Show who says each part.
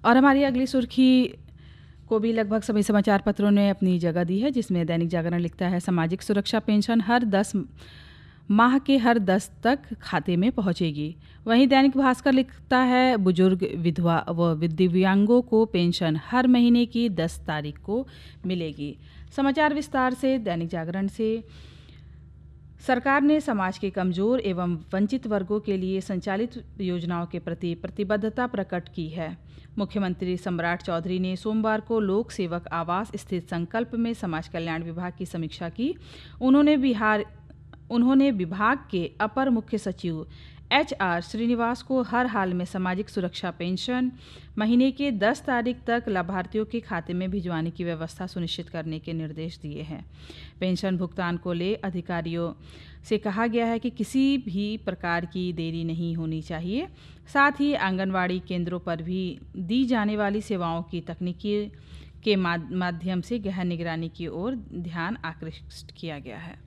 Speaker 1: और हमारी अगली सुर्खी को भी लगभग सभी समाचार पत्रों ने अपनी जगह दी है, जिसमें दैनिक जागरण लिखता है सामाजिक सुरक्षा पेंशन हर 10 माह के हर 10 तक खाते में पहुंचेगी। वहीं दैनिक भास्कर लिखता है बुजुर्ग, विधवा व दिव्यांगों को पेंशन हर महीने की 10 तारीख को मिलेगी। समाचार विस्तार से। दैनिक जागरण से सरकार ने समाज के कमजोर एवं वंचित वर्गों के लिए संचालित योजनाओं के प्रति प्रतिबद्धता प्रकट की है। मुख्यमंत्री सम्राट चौधरी ने सोमवार को लोक सेवक आवास स्थित संकल्प में समाज कल्याण विभाग की समीक्षा की। उन्होंने विभाग के अपर मुख्य सचिव HR श्रीनिवास को हर हाल में सामाजिक सुरक्षा पेंशन महीने के 10 तारीख तक लाभार्थियों के खाते में भिजवाने की व्यवस्था सुनिश्चित करने के निर्देश दिए हैं। पेंशन भुगतान को ले अधिकारियों से कहा गया है कि किसी भी प्रकार की देरी नहीं होनी चाहिए। साथ ही आंगनवाड़ी केंद्रों पर भी दी जाने वाली सेवाओं की तकनीकी के माध्यम से गहन निगरानी की ओर ध्यान आकृष्ट किया गया है।